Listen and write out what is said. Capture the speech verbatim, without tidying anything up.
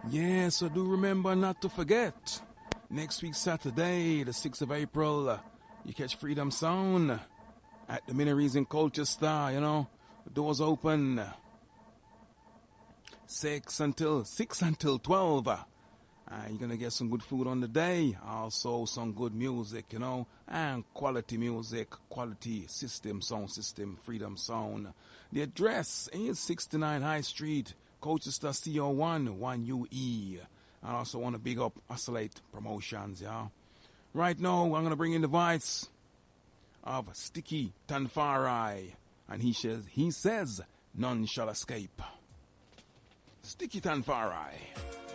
Yeah, so do remember not to forget. Next week, Saturday, the sixth of April, uh, you catch Freedom Sound at the Minories in Colchester, you know. The doors open six until six until twelve. Uh, you're gonna get some good food on the day, also some good music, you know, and quality music, quality system, sound system, Freedom Sound. The address is sixty-nine High Street, Colchester C O one one U E. I also want to big up Oscillate Promotions, yeah. Right now, I'm gonna bring in the voice of Sticky Tanfarai, and he says, he says, none shall escape. Sticky Tanfarai.